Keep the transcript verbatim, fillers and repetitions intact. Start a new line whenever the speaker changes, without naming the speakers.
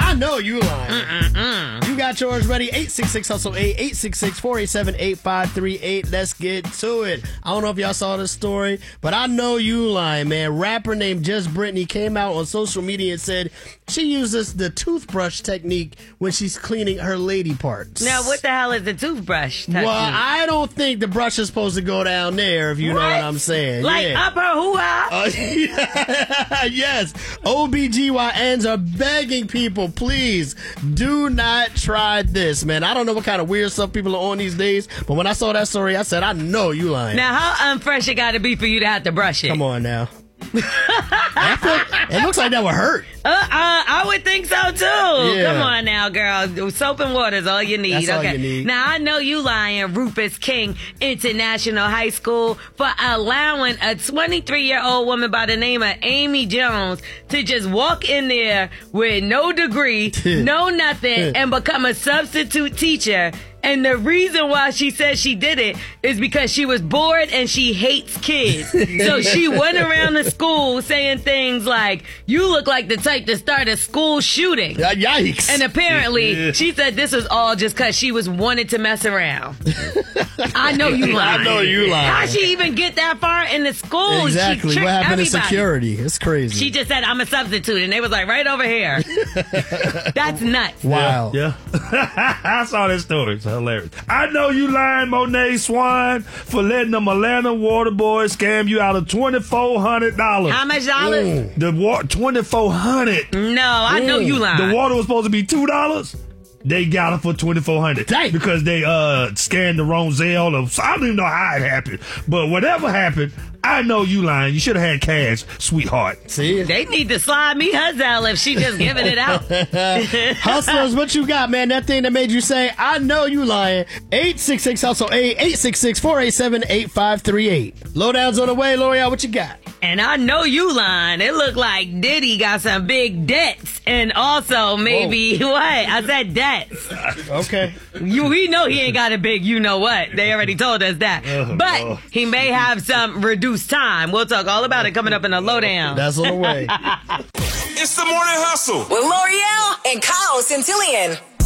I know you lying. Mm-mm-mm. You got yours ready. eight six six hustle eight, eight six six, four eight seven, eight five three eight. Let's get to it. I don't know if y'all saw this story, but I know you lying, man. Rapper named Just Brittany came out on social media and said she uses the toothbrush technique when she's cleaning her lady parts.
Now, what the hell is the toothbrush technique?
Well, I don't think the brush is supposed to go down there, if you
what?
know what I'm saying.
Like
yeah.
up her hoo-ha?
Uh, yeah. Yes. O B G Y Ns are begging people, please do not try this, man. I don't know what kind of weird stuff people are on these days, but when I saw that story, I said, I know you lying.
Now, how unfresh it got to be for you to have to brush it?
Come on now. It looks like that would hurt.
Uh, uh, I would think so too.
Yeah.
Come on now, girl. Soap and water is all you need.
That's
okay.
all you need.
Now I know you lying, Rufus King International High School, for allowing a twenty-three-year-old woman by the name of Amy Jones to just walk in there with no degree, no nothing, and become a substitute teacher. And the reason why she says she did it is because she was bored and she hates kids. So she went around the school saying things like, you look like the type to start a school shooting.
Uh, yikes.
And apparently, she said this was all just because she was wanted to mess around. I know you lying.
I know you lying.
How'd she even get that far in the school?
Exactly.
She
what happened
everybody.
to security? It's crazy.
She just said, I'm a substitute. And they was like, right over here. That's nuts.
Wow.
Yeah. yeah. I saw this story. It's hilarious. I know you lying, Monet Swan, for letting them Atlanta water boys scam you out of twenty-four hundred dollars.
How much dollars?
Mm.
The water, twenty-four hundred dollars.
No, I know you lying.
The water was supposed to be two dollars. They got it for twenty-four hundred dollars. Because they uh scanned the wrong Zelle. Or, I don't even know how it happened. But whatever happened, I know you lying. You should have had cash, sweetheart.
See?
They need to slide me her Zelle if she just giving it out.
Hustlers, what you got, man? That thing that made you say, I know you lying. eight six six hustle eight, eight six six, four eight seven, eight five three eight. Lowdown's on the way. L'Oreal, what you got?
And I know you lying. It looked like Diddy got some big debts. And also maybe, Whoa. what? I said debts.
Okay.
You, we know he ain't got a big you know what. They already told us that.
Oh,
but
no.
he may have some reduced time. We'll talk all about it coming up in the Lowdown.
That's on the way.
It's the Morning Hustle
with L'Oreal and Kyle Centillion.